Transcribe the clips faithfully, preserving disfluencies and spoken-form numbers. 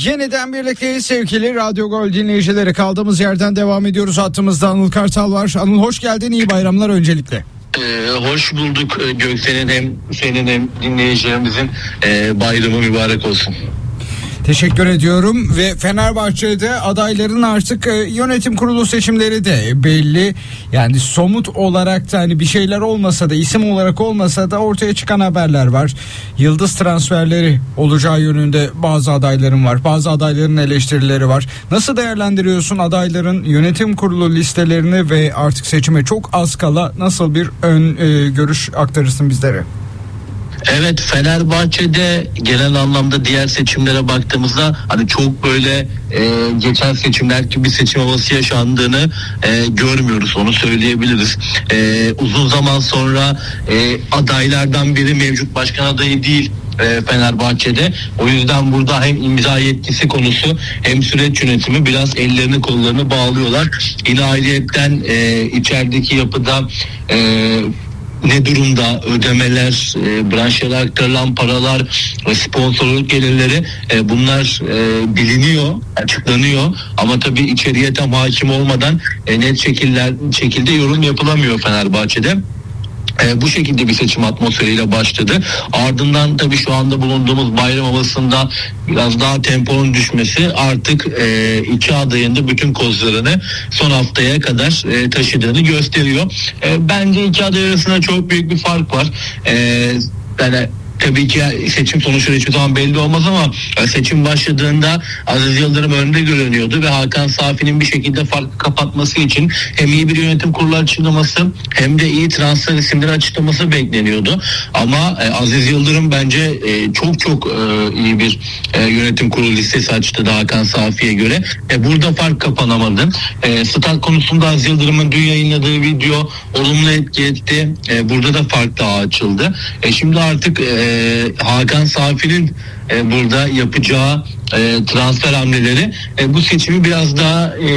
Yeniden birlikteyiz sevgili Radyo Gol dinleyicileri. Kaldığımız yerden devam ediyoruz. Hattımızda Anıl Kartal var. Anıl hoş geldin. İyi bayramlar öncelikle. Ee, hoş bulduk Göksel'in, hem senin hem dinleyicilerimizin e, bayramı mübarek olsun. Teşekkür ediyorum ve Fenerbahçe'de adayların artık e, yönetim kurulu seçimleri de belli. Yani somut olarak da hani bir şeyler olmasa da, isim olarak olmasa da ortaya çıkan haberler var. Yıldız transferleri olacağı yönünde bazı adayların var. Bazı adayların eleştirileri var. Nasıl değerlendiriyorsun adayların yönetim kurulu listelerini ve artık seçime çok az kala nasıl bir ön e, görüş aktarırsın bizlere? Evet, Fenerbahçe'de genel anlamda diğer seçimlere baktığımızda hani çok böyle e, geçen seçimler gibi bir seçim havası yaşandığını e, görmüyoruz, onu söyleyebiliriz. E, uzun zaman sonra e, adaylardan biri mevcut başkan adayı değil e, Fenerbahçe'de. O yüzden burada hem imza yetkisi konusu hem süreç yönetimi biraz ellerini kollarını bağlıyorlar. Yine ayrıyetten e, içerideki yapıda e, ne durumda ödemeler, e, branşlara aktarılan paralar, sponsorluk gelirleri, e, bunlar e, biliniyor, açıklanıyor ama tabii içeriye tam hakim olmadan e, net şekiller, şekilde yorum yapılamıyor Fenerbahçe'de. E, bu şekilde bir seçim atmosferiyle başladı. Ardından tabii şu anda bulunduğumuz bayram havasında biraz daha temponun düşmesi artık e, iki adayın da bütün kozlarını son haftaya kadar e, taşıdığını gösteriyor. E, bence iki aday arasında çok büyük bir fark var. E, yani tabii ki seçim sonuçları hiçbir zaman belli olmaz ama seçim başladığında Aziz Yıldırım önde görünüyordu ve Hakan Safi'nin bir şekilde farkı kapatması için hem iyi bir yönetim kurulu açıklaması hem de iyi transfer isimleri açıklaması bekleniyordu. Ama e, Aziz Yıldırım bence e, çok çok e, iyi bir e, yönetim kurulu listesi açtı da Hakan Safi'ye göre. E, burada fark kapanamadı. E, stat konusunda Aziz Yıldırım'ın dün yayınladığı video olumlu etki etti. E, burada da fark daha açıldı. E, şimdi artık e, Hakan Safi'nin e, burada yapacağı e, transfer hamleleri e, bu seçimi biraz daha e,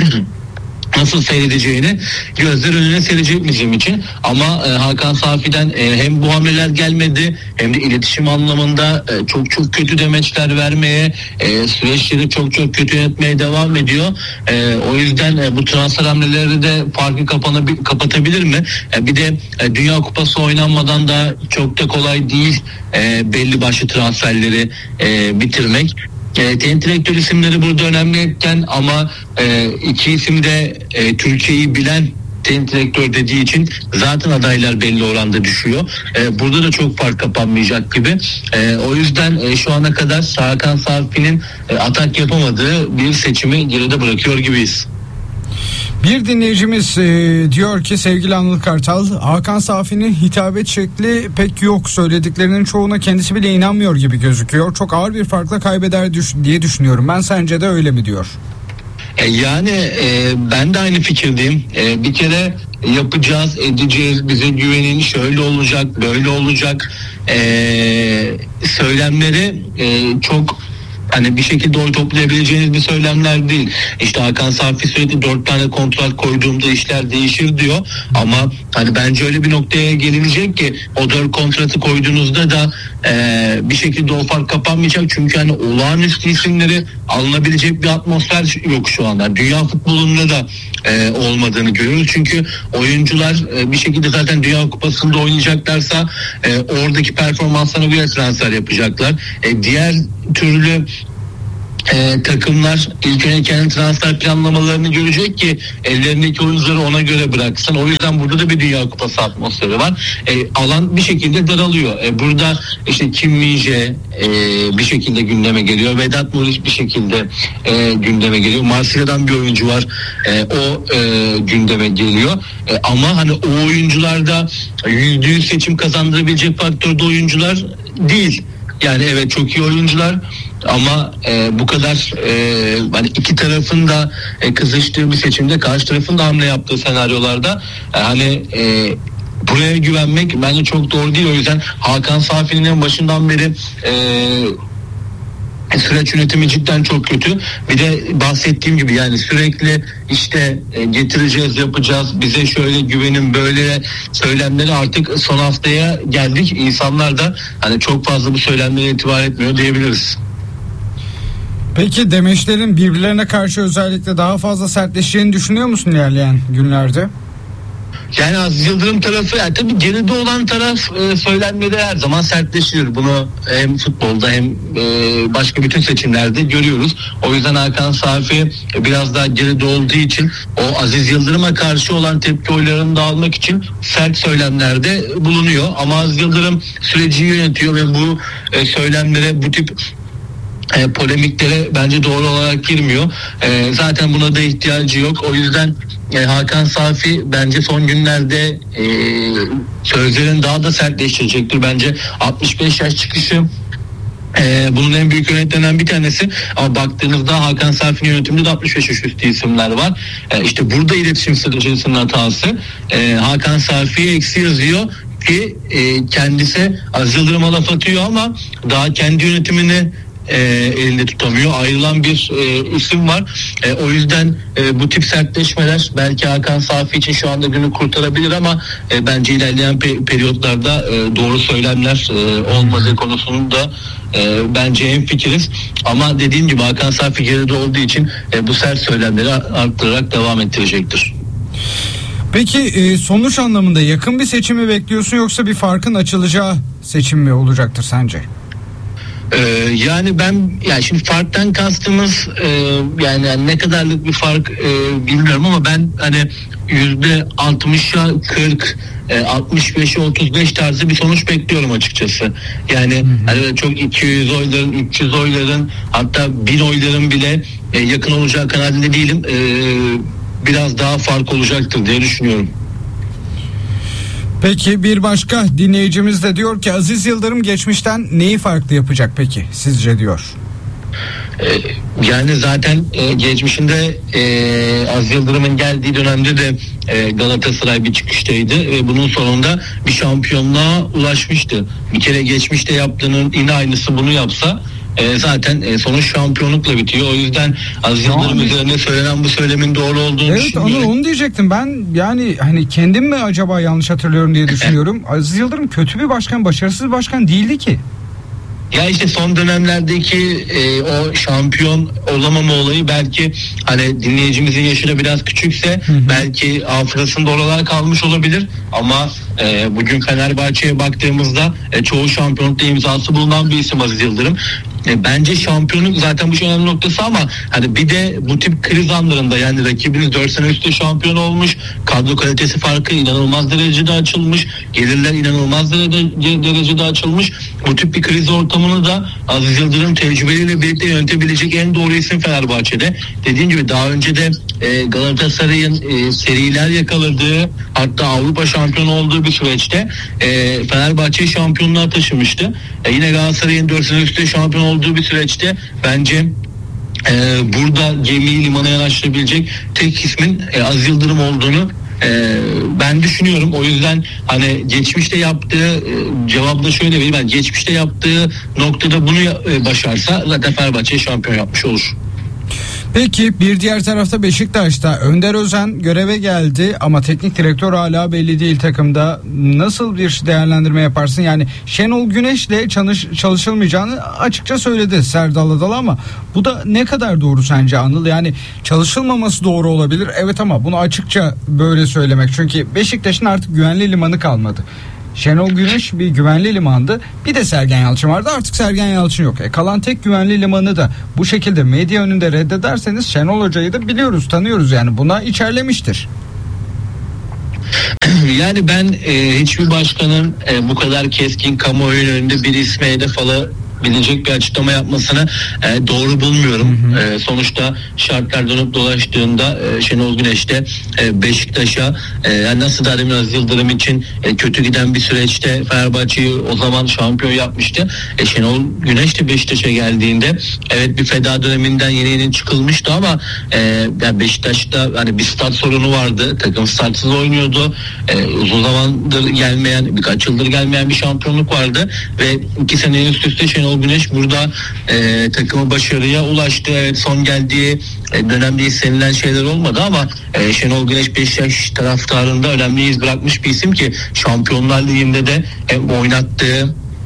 nasıl seyredeceğini gözler önüne serecek bizim için. Ama e, Hakan Safi'den e, hem bu hamleler gelmedi hem de iletişim anlamında e, çok çok kötü demeçler vermeye, e, süreçleri çok çok kötü yönetmeye devam ediyor. E, o yüzden e, bu transfer hamleleri de farkı kapanabil- kapatabilir mi? E, bir de e, Dünya Kupası oynanmadan da çok da kolay değil e, belli başlı transferleri e, bitirmek. E, teknik direktör isimleri burada önemliyken ama e, iki isim de e, Türkiye'yi bilen teknik direktör dediği için zaten adaylar belli oranda düşüyor. E, burada da çok fark kapanmayacak gibi. E, o yüzden e, şu ana kadar Hakan Safi'nin e, atak yapamadığı bir seçimi geride bırakıyor gibiyiz. Bir dinleyicimiz e, diyor ki sevgili Anıl Kartal, Hakan Safi'nin hitabet şekli pek yok, söylediklerinin çoğuna kendisi bile inanmıyor gibi gözüküyor. Çok ağır bir farkla kaybeder düş- diye düşünüyorum. Ben sence de öyle mi diyor? E, yani e, ben de aynı fikirdeyim. E, bir kere yapacağız, edeceğiz, bize güvenin, şöyle olacak, böyle olacak e, söylemleri e, çok hani bir şekilde oy toplayabileceğiniz bir söylemler değil. İşte Hakan Safi sürekli dört tane kontrat koyduğumda işler değişir diyor. Ama hani bence öyle bir noktaya gelinecek ki o dört kontratı koyduğunuzda da e, bir şekilde o fark kapanmayacak. Çünkü hani olağanüstü isimleri alınabilecek bir atmosfer yok şu anda. Dünya futbolunda da e, olmadığını görüyoruz. Çünkü oyuncular e, bir şekilde zaten Dünya Kupası'nda oynayacaklarsa e, oradaki performanslarına göre transfer yapacaklar. E, diğer türlü Ee, takımlar ilk önce kendi transfer planlamalarını görecek ki ellerindeki oyuncuları ona göre bıraksın. O yüzden burada da bir Dünya Kupası atmosferi var. Ee, alan bir şekilde daralıyor. Ee, burada işte Kim Min-jae e, bir şekilde gündeme geliyor. Vedat Muriç bir şekilde e, gündeme geliyor. Marsilya'dan bir oyuncu var. E, o e, gündeme geliyor. E, ama hani o oyuncularda yüzde yüz seçim kazandırabilecek faktörde oyuncular değil. Yani evet çok iyi oyuncular ama e, bu kadar e, hani iki tarafın da e, kızıştığı bir seçimde karşı tarafın da hamle yaptığı senaryolarda e, hani e, buraya güvenmek bence çok doğru değil. O yüzden Hakan Safi'nin en başından beri e, süreç yönetimi cidden çok kötü. Bir de bahsettiğim gibi yani sürekli işte e, getireceğiz, yapacağız, bize şöyle güvenin, böyle söylemleri artık son haftaya geldik. İnsanlar da hani çok fazla bu söylemlere itibar etmiyor diyebiliriz. Peki demeçlerin birbirlerine karşı özellikle daha fazla sertleşeceğini düşünüyor musun ilerleyen günlerde? Yani Aziz Yıldırım tarafı, yani tabii geride olan taraf e, söylenmede her zaman sertleşiyor. Bunu hem futbolda hem e, başka bütün seçimlerde görüyoruz. O yüzden Hakan Safi e, biraz daha geride olduğu için o Aziz Yıldırım'a karşı olan tepki oylarını da almak için sert söylemlerde bulunuyor. Ama Aziz Yıldırım süreci yönetiyor ve bu e, söylemlere, bu tip E, polemiklere bence doğru olarak girmiyor. E, zaten buna da ihtiyacı yok. O yüzden e, Hakan Safi bence son günlerde e, sözlerin daha da sertleşecektir. Bence altmış beş yaş çıkışı Ee, bunun en büyük yönetlerinden bir tanesi, ama baktığınızda Hakan Safi'nin yönetiminde de altmış beş yaş üstü isimler var. Ee, işte burada iletişim stratejisinin hatası. Ee, Hakan Safi'ye eksi yazıyor ki e, kendisi Aziz Yıldırım'a laf atıyor ama daha kendi yönetimini E, elinde tutamıyor. Ayrılan bir e, isim var. E, o yüzden e, bu tip sertleşmeler belki Hakan Safi için şu anda günü kurtarabilir ama e, bence ilerleyen pe- periyotlarda e, doğru söylemler e, olmadığı konusunda e, bence hemfikiriz. Ama dediğim gibi Hakan Safi geride olduğu için e, bu sert söylemleri arttırarak devam ettirecektir. Peki e, sonuç anlamında yakın bir seçimi bekliyorsun, yoksa bir farkın açılacağı seçim mi olacaktır sence? Ee, yani ben, yani şimdi farktan kastımız e, yani, yani ne kadarlık bir fark e, bilmiyorum ama ben hani yüzde altmışa kırk, e, altmış beşe otuz beş tarzı bir sonuç bekliyorum açıkçası. Yani hı hı. Hani çok iki yüz oyların, üç yüz oyların, hatta bin oyların bile e, yakın olacağı kanaatinde değilim. E, biraz daha fark olacaktır diye düşünüyorum. Peki bir başka dinleyicimiz de diyor ki Aziz Yıldırım geçmişten neyi farklı yapacak peki sizce diyor. Ee, yani zaten e, geçmişinde e, Aziz Yıldırım'ın geldiği dönemde de e, Galatasaray bir çıkıştaydı ve bunun sonunda bir şampiyonluğa ulaşmıştı. Bir kere geçmişte yaptığının yine aynısı bunu yapsa E, zaten e, sonuç şampiyonlukla bitiyor. O yüzden Aziz Yıldırım yani üzerine söylenen bu söylemin doğru olduğunu evet, düşünüyorum. Evet, onu, onu diyecektim. Ben yani hani kendim mi acaba yanlış hatırlıyorum diye düşünüyorum. Aziz Yıldırım kötü bir başkan, başarısız bir başkan değildi ki. Ya işte son dönemlerdeki e, o şampiyon olamama olayı belki hani dinleyicimizin yaşı da biraz küçükse hı hı. belki hafızasında oralar kalmış olabilir ama e, bugün Fenerbahçe'ye baktığımızda e, çoğu şampiyonlukta imzası bulunan bir isim Aziz Yıldırım. E, bence şampiyonluk zaten bu çok önemli noktası ama hani bir de bu tip kriz anlarında, yani rakibiniz dört sene üstte şampiyon olmuş, kadro kalitesi farkı inanılmaz derecede açılmış, gelirler inanılmaz derecede, derecede açılmış. Bu tip bir kriz ortamını da Aziz Yıldırım tecrübeliyle birlikte yönetebilecek en doğru isim Fenerbahçe'de. Dediğim gibi daha önce de e, Galatasaray'ın e, seriler yakaladığı, hatta Avrupa şampiyonu olduğu bir süreçte e, Fenerbahçe'yi şampiyonluğa taşımıştı. E, yine Galatasaray'ın dört sene üstte şampiyon olduğu bir süreçte bence e, burada gemiyi limana yanaştırabilecek tek ismin e, Aziz Yıldırım olduğunu e, ben düşünüyorum. O yüzden hani geçmişte yaptığı e, cevabı da şöyle vereyim. Yani geçmişte yaptığı noktada bunu e, başarsa zaten Fenerbahçe'yi şampiyon yapmış olur. Peki bir diğer tarafta Beşiktaş'ta Önder Özen göreve geldi ama teknik direktör hala belli değil takımda. Nasıl bir değerlendirme yaparsın? Yani Şenol Güneş'le çalış, çalışılmayacağını açıkça söyledi Serdal Adalı ama bu da ne kadar doğru sence Anıl? Yani çalışılmaması doğru olabilir. Evet ama bunu açıkça böyle söylemek. Çünkü Beşiktaş'ın artık güvenli limanı kalmadı. Şenol Güneş bir güvenli limandı. Bir de Sergen Yalçın vardı. Artık Sergen Yalçın yok. E kalan tek güvenli limanı da bu şekilde medya önünde reddederseniz Şenol Hoca'yı da biliyoruz, tanıyoruz, yani buna içerlemiştir. Yani ben e, hiçbir başkanın e, bu kadar keskin kamuoyunun önünde bir isme hedef alabilecek bir açıklama yapmasını e, doğru bulmuyorum. Hı hı. E, sonuçta şartlar dönüp dolaştığında e, Şenol Güneş de e, Beşiktaş'a e, nasıl da demin Aziz Yıldırım için e, kötü giden bir süreçte Fenerbahçe'yi o zaman şampiyon yapmıştı. E, Şenol Güneş de Beşiktaş'a geldiğinde evet bir feda döneminden yeni yeni çıkılmıştı ama e, yani Beşiktaş'ta hani bir stat sorunu vardı. Takım statsız oynuyordu. E, uzun zamandır gelmeyen, birkaç yıldır gelmeyen bir şampiyonluk vardı ve iki sene üst üste Şenol Güneş burada e, takımı başarıya ulaştı. Evet, son geldiği e, dönemde istenilen şeyler olmadı ama e, Şenol Güneş Beşiktaş taraftarında önemli iz bırakmış bir isim ki Şampiyonlar Ligi'nde de e, oynattığı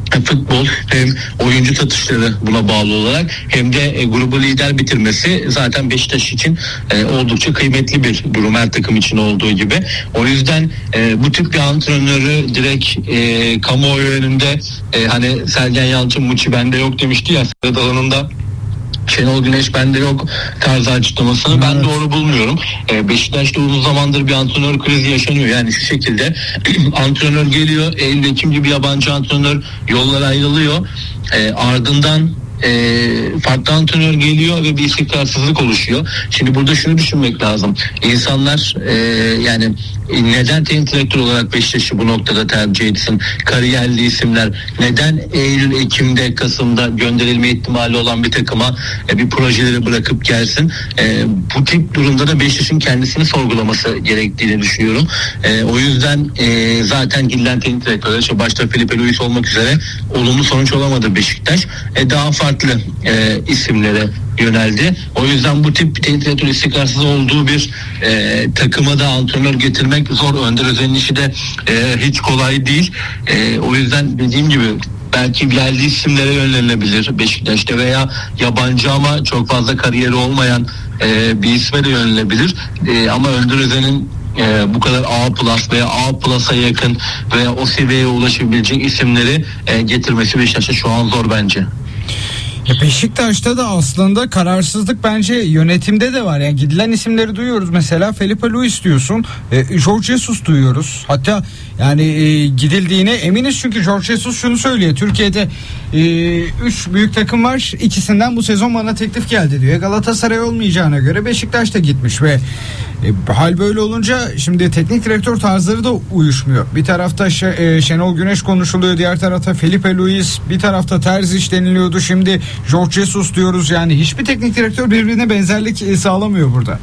futbol hem oyuncu satışları buna bağlı olarak hem de e, grubu lider bitirmesi zaten Beşiktaş için e, oldukça kıymetli bir durum, her takım için olduğu gibi. O yüzden e, bu tip bir antrenörü direkt e, kamuoyu önünde e, hani Sergen Yalçın Muçi bende yok demişti ya, Sedat alanında Şenol Güneş bende yok tarzı açıklamasını evet. ben doğru bulmuyorum. Ee, Beşiktaş'ta uzun zamandır bir antrenör krizi yaşanıyor. Yani şu şekilde antrenör geliyor, Eylül-Ekim gibi yabancı antrenör yollara ayrılıyor. Ee, ardından e, farklı antrenör geliyor ve bir istikrarsızlık oluşuyor. Şimdi burada şunu düşünmek lazım. İnsanlar e, yani neden teknik direktör olarak Beşiktaş'ı bu noktada tercih etsin? Kariyerli isimler neden Eylül, Ekim'de, Kasım'da gönderilme ihtimali olan bir takıma e, bir projeleri bırakıp gelsin? E, bu tip durumda da Beşiktaş'ın kendisini sorgulaması gerektiğini düşünüyorum. E, o yüzden e, zaten gidilen teknik direktörler, işte başta Felipe Luis olmak üzere olumlu sonuç olamadı Beşiktaş. E, daha farklı e, isimlere yöneldi. O yüzden bu tip teknik direktör istikrarsız olduğu bir e, takıma da antrenör getirmek zor. Önder Özen'in işi de e, hiç kolay değil. E, o yüzden dediğim gibi belki yerli isimlere yönelebilir Beşiktaş'ta veya yabancı ama çok fazla kariyeri olmayan e, bir isme de yönelebilir. E, ama Önder Özen'in e, bu kadar A plus veya A plus'a yakın veya o seviyeye ulaşabilecek isimleri e, getirmesi Beşiktaş'ta şu an zor bence. Beşiktaş'ta da aslında kararsızlık bence yönetimde de var. Yani gidilen isimleri duyuyoruz. Mesela Felipe Luis diyorsun. E, Jorge Jesus duyuyoruz. Hatta yani e, gidildiğine eminiz çünkü Jorge Jesus şunu söylüyor. Türkiye'de üç e, büyük takım var. İkisinden bu sezon bana teklif geldi diyor. Galatasaray olmayacağına göre Beşiktaş da gitmiş ve E, hal böyle olunca şimdi teknik direktör tarzları da uyuşmuyor. Bir tarafta Ş- e, Şenol Güneş konuşuluyor, diğer tarafta Felipe Luis, bir tarafta Terzic deniliyordu, şimdi Jorge Jesus diyoruz. Yani hiçbir teknik direktör birbirine benzerlik e, sağlamıyor burada.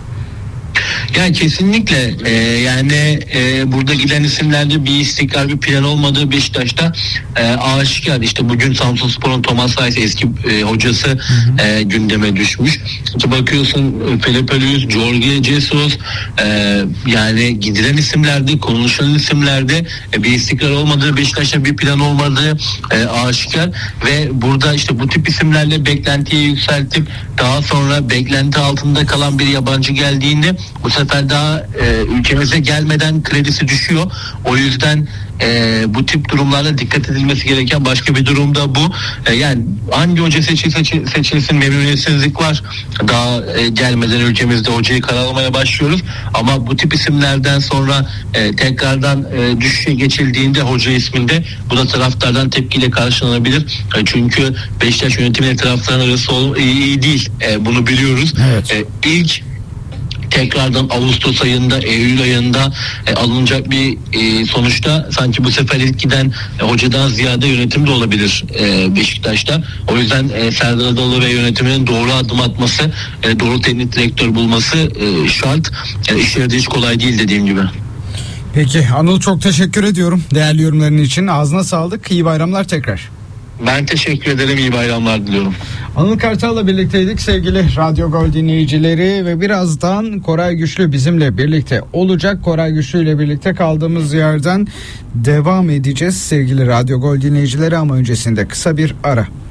Yani kesinlikle e, yani e, burada giden isimlerde bir istikrar, bir plan olmadığı Beşiktaş'ta e, aşikar. İşte bugün Samsunspor'un Thomas Reis eski e, hocası hı hı. E, gündeme düşmüş. İşte bakıyorsun Felipe Luis, Jorge Jesus, e, yani gidilen isimlerde, konuşulan isimlerde e, bir istikrar olmadığı, Beşiktaş'ta bir plan olmadığı e, aşikar ve burada işte bu tip isimlerle beklentiyi yükseltip daha sonra beklenti altında kalan bir yabancı geldiğinde bu sefer daha e, ülkemize gelmeden kredisi düşüyor. O yüzden e, bu tip durumlarda dikkat edilmesi gereken başka bir durum da bu. E, yani hangi hoca seçilse seçilsin memnuniyetsizlik var. Daha e, gelmeden ülkemizde hocayı karalamaya başlıyoruz. Ama bu tip isimlerden sonra e, tekrardan e, düşüşe geçildiğinde hoca isminde bu da taraftardan tepkiyle karşılanabilir. E, çünkü Beşiktaş yönetimiyle taraftarın arası iyi, iyi değil. E, bunu biliyoruz. Evet. E, ilk tekrardan Ağustos ayında, Eylül ayında e, alınacak bir e, sonuçta sanki bu sefer ilk giden e, hocadan ziyade yönetim de olabilir e, Beşiktaş'ta. O yüzden e, Serdar Adalı ve yönetiminin doğru adım atması, e, doğru teknik direktör bulması e, şart. E, işleri de hiç kolay değil dediğim gibi. Peki Anıl, çok teşekkür ediyorum değerli yorumların için. Ağzına sağlık. İyi bayramlar tekrar. Ben teşekkür ederim. İyi bayramlar diliyorum. Anıl Kartal'la birlikteydik sevgili Radyo Gol dinleyicileri ve birazdan Koray Güçlü bizimle birlikte olacak. Koray Güçlü ile birlikte kaldığımız yerden devam edeceğiz sevgili Radyo Gol dinleyicileri, ama öncesinde kısa bir ara.